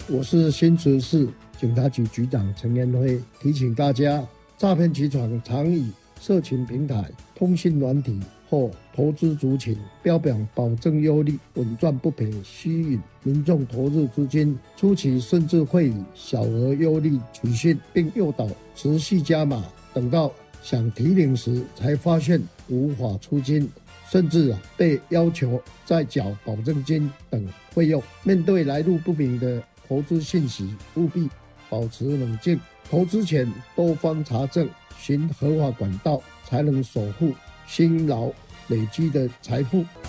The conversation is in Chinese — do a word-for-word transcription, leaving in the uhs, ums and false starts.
我是新竹市警察局局长陈延辉，提醒大家，诈骗集团常以社群平台、通信软体或投资族群标榜保证优利、稳赚不赔，吸引民众投入资金，初期甚至会以小额优利取信，并诱导持续加码，等到想提领时才发现无法出金，甚至啊被要求再缴保证金等费用。面对来路不明的投资信息，务必保持冷静，投资前多方查证，循合法管道，才能守护辛劳累积的财富。